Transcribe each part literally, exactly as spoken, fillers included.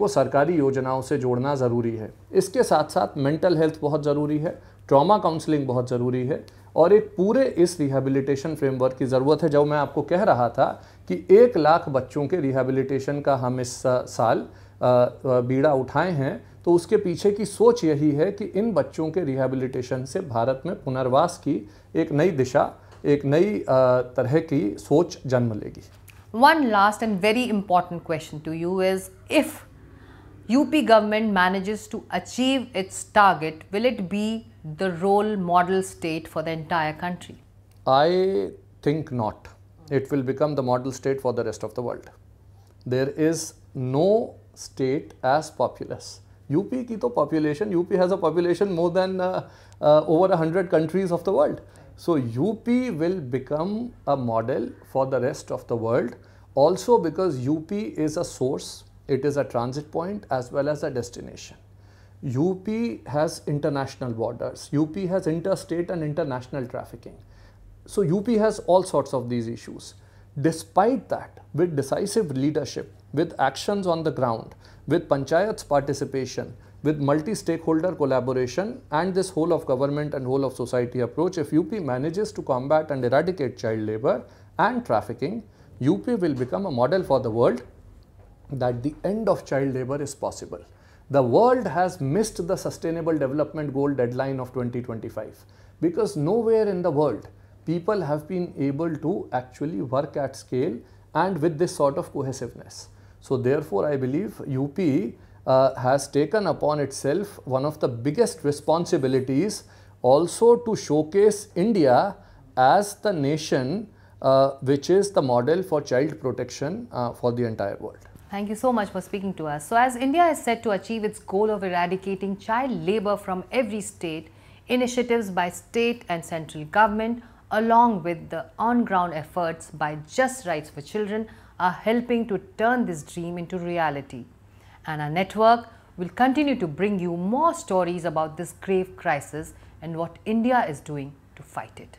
को सरकारी योजनाओं से जोड़ना ज़रूरी है। इसके साथ साथ मेंटल हेल्थ बहुत ज़रूरी है, ट्रॉमा काउंसलिंग बहुत ज़रूरी है और एक पूरे इस रिहैबिलिटेशन फ्रेमवर्क की ज़रूरत है। जब मैं आपको कह रहा था कि एक लाख बच्चों के रिहैबिलिटेशन का हम इस साल बीड़ा उठाए हैं, तो उसके पीछे की सोच यही है कि इन बच्चों के रिहैबिलिटेशन से भारत में पुनर्वास की एक नई दिशा, एक नई तरह की सोच जन्म लेगी। One last and very important question to you is, if U P government manages to achieve its target, will it be the role model state for the entire country? I think not. It will become the model state for the rest of the world. There is no state as populous. U P की तो population, U P has a population more than uh, uh, over a hundred countries of the world. So U P will become a model for the rest of the world, also because U P is a source, it is a transit point as well as a destination. U P has international borders, U P has interstate and international trafficking. So U P has all sorts of these issues. Despite that, with decisive leadership, with actions on the ground, with panchayats participation, with multi-stakeholder collaboration and this whole of government and whole of society approach, if U P manages to combat and eradicate child labor and trafficking, U P will become a model for the world that the end of child labor is possible. The world has missed the Sustainable Development Goal deadline of twenty twenty-five because nowhere in the world people have been able to actually work at scale and with this sort of cohesiveness. So therefore, I believe U P uh, has taken upon itself one of the biggest responsibilities also to showcase India as the nation uh, which is the model for child protection uh, for the entire world. Thank you so much for speaking to us. So as India is set to achieve its goal of eradicating child labor from every state, initiatives by state and central government along with the on-ground efforts by Just Rights for Children are helping to turn this dream into reality. And our network will continue to bring you more stories about this grave crisis and what India is doing to fight it.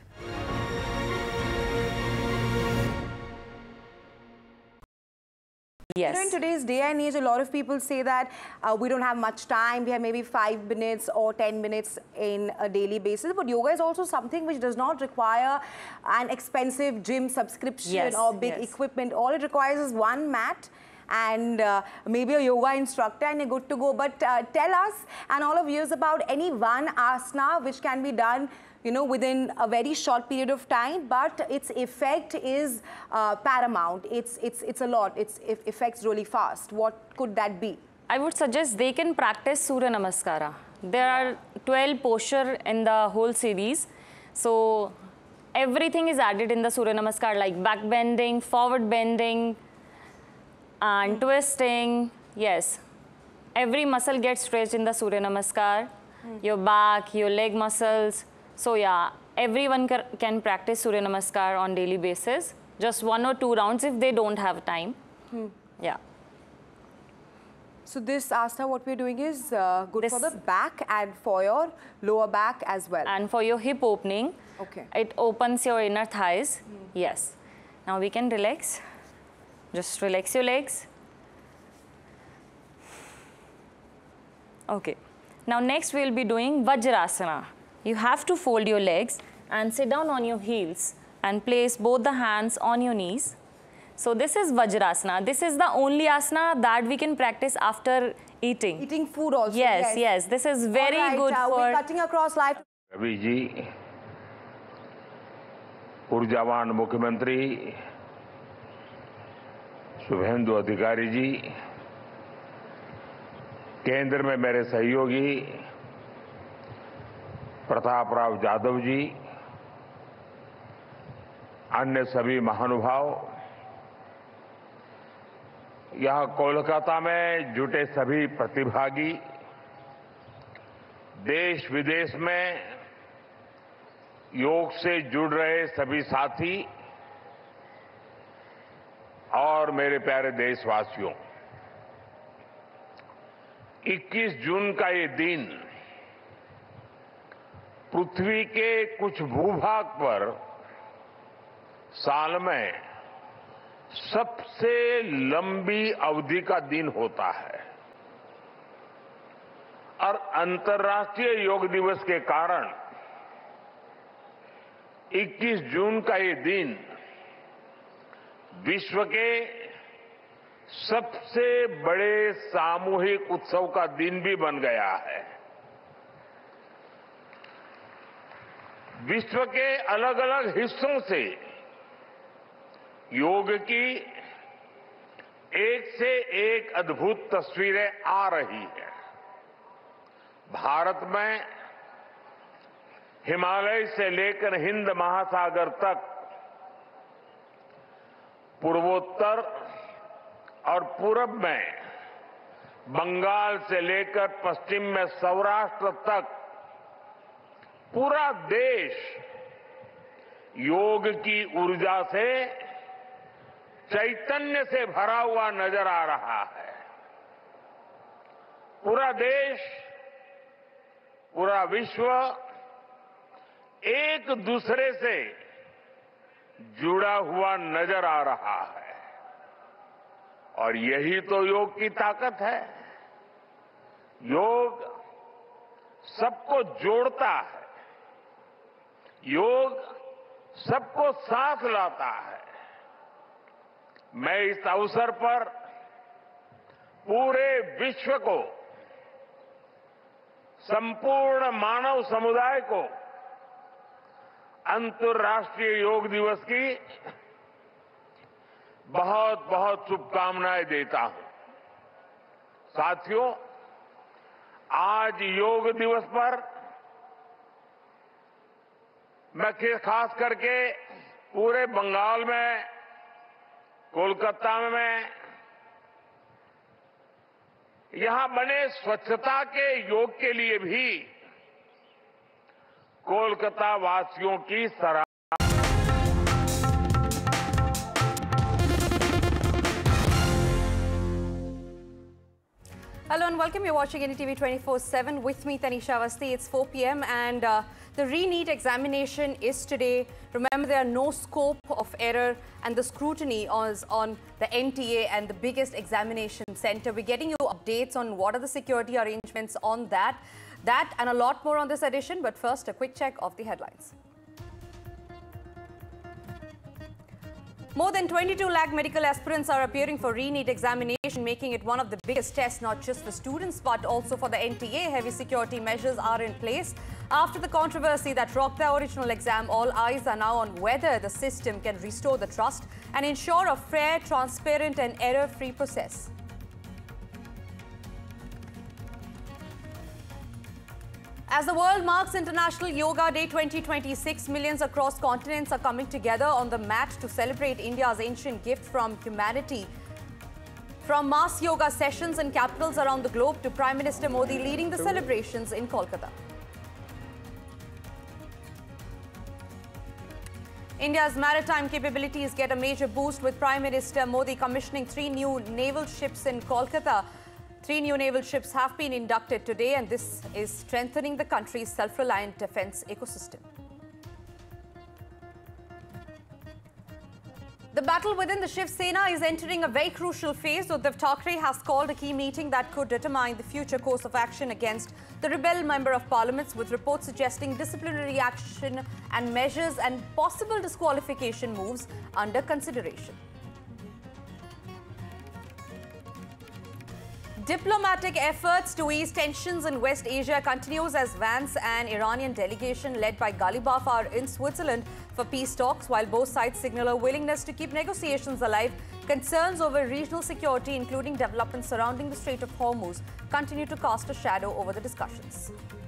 Yes. You know, in today's day and age, a lot of people say that uh, we don't have much time. We have maybe five minutes or ten minutes in a daily basis. But yoga is also something which does not require an expensive gym subscription yes, or big yes. equipment. All it requires is one mat and uh, maybe a yoga instructor and you're good to go. But uh, tell us and all of you about any one asana which can be done, you know, within a very short period of time, but its effect is uh, paramount. It's, it's, it's a lot. It's, it affects really fast. What could that be? I would suggest they can practice Surya Namaskara. There are twelve postures in the whole series. So everything is added in the Surya Namaskar, like back bending, forward bending, and mm. twisting. Yes. Every muscle gets stretched in the Surya Namaskar. Mm. Your back, your leg muscles. So yeah, everyone can practice Surya Namaskar on daily basis. Just one or two rounds if they don't have time. Hmm. Yeah. So this asana, what we're doing is uh, good this for the back and for your lower back as well. And for your hip opening. Okay. It opens your inner thighs. Hmm. Yes. Now we can relax. Just relax your legs. Okay. Now next we'll be doing Vajrasana. You have to fold your legs and sit down on your heels and place both the hands on your knees. So this is Vajrasana. This is the only asana that we can practice after eating. Eating food also. Yes, yes. yes. This is very right, good uh, for... We're cutting across life. Ravi ji, ऊर्जावान मुख्यमंत्री शुभेंदु अधिकारी जी, केंद्र में मेरे सहयोगी प्रताप राव जाधव जी, अन्य सभी महानुभाव, यहाँ कोलकाता में जुटे सभी प्रतिभागी, देश विदेश में योग से जुड़ रहे सभी साथी और मेरे प्यारे देशवासियों, इक्कीस जून का ये दिन पृथ्वी के कुछ भूभाग पर साल में सबसे लंबी अवधि का दिन होता है। और अंतर्राष्ट्रीय योग दिवस के कारण इक्कीस जून का ये दिन विश्व के सबसे बड़े सामूहिक उत्सव का दिन भी बन गया है। विश्व के अलग अलग हिस्सों से योग की एक से एक अद्भुत तस्वीरें आ रही हैं। भारत में हिमालय से लेकर हिंद महासागर तक, पूर्वोत्तर और पूरब में बंगाल से लेकर पश्चिम में सौराष्ट्र तक पूरा देश योग की ऊर्जा से, चैतन्य से भरा हुआ नजर आ रहा है। पूरा देश, पूरा विश्व एक दूसरे से जुड़ा हुआ नजर आ रहा है और यही तो योग की ताकत है। योग सबको जोड़ता है, योग सबको साथ लाता है। मैं इस अवसर पर पूरे विश्व को, संपूर्ण मानव समुदाय को अंतर्राष्ट्रीय योग दिवस की बहुत बहुत शुभकामनाएं देता हूं। साथियों, आज योग दिवस पर मैं खास करके पूरे बंगाल में, कोलकाता में यहां बने स्वच्छता के योग के लिए भी कोलकाता वासियों की सराहना। Hello and welcome. You're watching N D T V twenty-four seven with me, Tanisha Awasthi. It's four p m and uh, the re-NEET examination is today. Remember, there are no scope of error and the scrutiny is on the N T A and the biggest examination center. We're getting you updates on what are the security arrangements on that. That and a lot more on this edition. But first, a quick check of the headlines. More than twenty-two lakh medical aspirants are appearing for re-NEET examination, making it one of the biggest tests, not just for students, but also for the N T A. Heavy security measures are in place. After the controversy that rocked the original exam, all eyes are now on whether the system can restore the trust and ensure a fair, transparent and error-free process. As the world marks International Yoga Day twenty twenty-six, millions across continents are coming together on the mat to celebrate India's ancient gift from humanity. From mass yoga sessions in capitals around the globe to Prime Minister Modi leading the celebrations in Kolkata. India's maritime capabilities get a major boost with Prime Minister Modi commissioning three new naval ships in Kolkata. Three new naval ships have been inducted today, and this is strengthening the country's self-reliant defense ecosystem. The battle within the Shiv Sena is entering a very crucial phase. Uddhav Thackeray has called a key meeting that could determine the future course of action against the rebel member of parliament, with reports suggesting disciplinary action and measures and possible disqualification moves under consideration. Diplomatic efforts to ease tensions in West Asia continues as Vance and Iranian delegation led by Ghalibaf are in Switzerland for peace talks, while both sides signal a willingness to keep negotiations alive. Concerns over regional security, including developments surrounding the Strait of Hormuz, continue to cast a shadow over the discussions.